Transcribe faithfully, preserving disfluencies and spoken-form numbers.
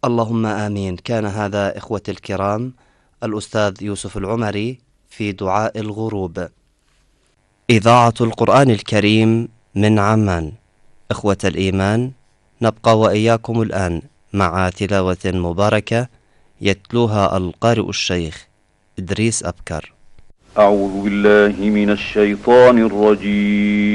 اللهم آمين. كان هذا إخوتي الكرام الأستاذ يوسف العمري في دعاء الغروب. إذاعة القرآن الكريم من عمان. إخوة الإيمان، نبقى وإياكم الآن مع تلاوة مباركة يتلوها القارئ الشيخ إدريس أبكر. أعوذ بالله من الشيطان الرجيم.